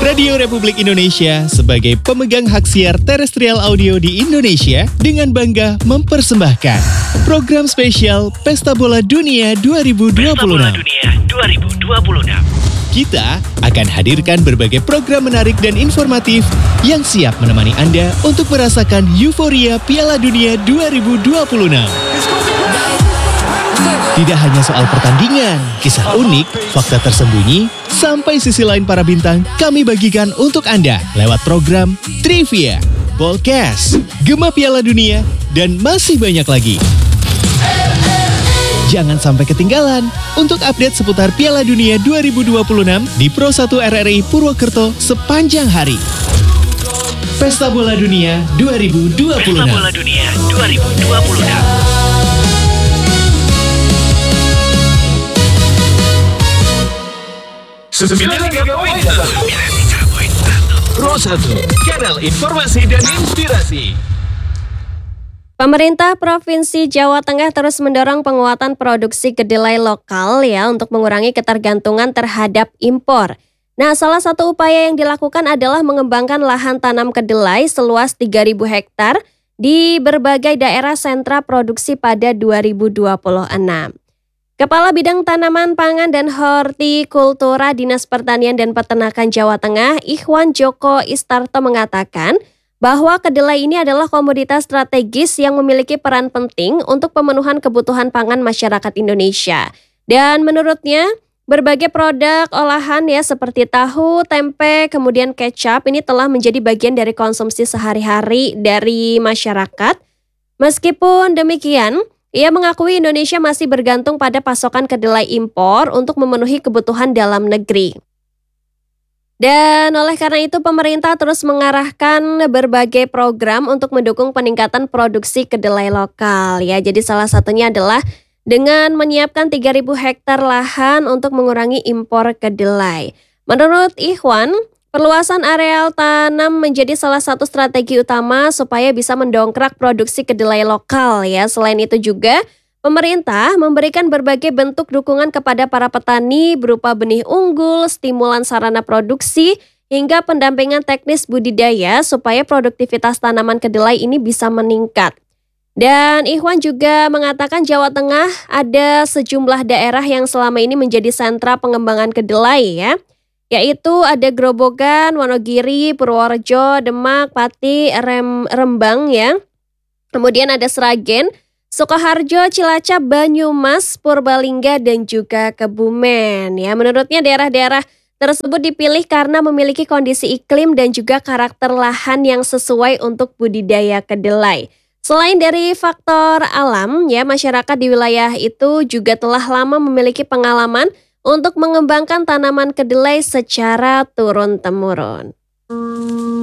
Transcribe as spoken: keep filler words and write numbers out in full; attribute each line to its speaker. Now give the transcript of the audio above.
Speaker 1: Radio Republik Indonesia sebagai pemegang hak siar terestrial audio di Indonesia dengan bangga mempersembahkan program spesial Pesta Bola Dunia dua ribu dua puluh enam.
Speaker 2: Pesta Bola Dunia dua ribu dua puluh enam.
Speaker 1: Kita akan hadirkan berbagai program menarik dan informatif yang siap menemani Anda untuk merasakan euforia Piala Dunia dua ribu dua puluh enam. Tidak hanya soal pertandingan, kisah unik, fakta tersembunyi, sampai sisi lain para bintang kami bagikan untuk Anda lewat program Trivia, Podcast, Gema Piala Dunia, dan masih banyak lagi. Jangan sampai ketinggalan untuk update seputar Piala Dunia dua ribu dua puluh enam di Pro satu R R I Purwokerto sepanjang hari. Pesta Bola Dunia dua ribu dua puluh enam.
Speaker 2: Pesta Bola Dunia dua ribu dua puluh enam.
Speaker 3: sembilan puluh tiga koma satu Pro satu, kanal informasi dan inspirasi.
Speaker 4: Pemerintah Provinsi Jawa Tengah terus mendorong penguatan produksi kedelai lokal ya untuk mengurangi ketergantungan terhadap impor. Nah, salah satu upaya yang dilakukan adalah mengembangkan lahan tanam kedelai seluas tiga ribu hektar di berbagai daerah sentra produksi pada dua ribu dua puluh enam. Kepala Bidang Tanaman Pangan dan Hortikultura Dinas Pertanian dan Peternakan Jawa Tengah, Ikhwan Joko Istarto mengatakan bahwa kedelai ini adalah komoditas strategis yang memiliki peran penting untuk pemenuhan kebutuhan pangan masyarakat Indonesia. Dan menurutnya, berbagai produk olahan ya seperti tahu, tempe, kemudian kecap ini telah menjadi bagian dari konsumsi sehari-hari dari masyarakat. Meskipun demikian, ia mengakui Indonesia masih bergantung pada pasokan kedelai impor untuk memenuhi kebutuhan dalam negeri. Dan oleh karena itu pemerintah terus mengarahkan berbagai program untuk mendukung peningkatan produksi kedelai lokal. Ya, jadi salah satunya adalah dengan menyiapkan tiga ribu hektar lahan untuk mengurangi impor kedelai. Menurut Ikhwan, perluasan areal tanam menjadi salah satu strategi utama supaya bisa mendongkrak produksi kedelai lokal ya. Selain itu juga, pemerintah memberikan berbagai bentuk dukungan kepada para petani berupa benih unggul, stimulan sarana produksi, hingga pendampingan teknis budidaya supaya produktivitas tanaman kedelai ini bisa meningkat. Dan Ikhwan juga mengatakan Jawa Tengah ada sejumlah daerah yang selama ini menjadi sentra pengembangan kedelai ya. Yaitu ada Grobogan, Wonogiri, Purworejo, Demak, Pati, Rem, Rembang ya. Kemudian ada Sragen, Sukoharjo, Cilacap, Banyumas, Purbalingga, dan juga Kebumen. Ya, menurutnya daerah-daerah tersebut dipilih karena memiliki kondisi iklim dan juga karakter lahan yang sesuai untuk budidaya kedelai. Selain dari faktor alam, ya masyarakat di wilayah itu juga telah lama memiliki pengalaman untuk mengembangkan tanaman kedelai secara turun-temurun.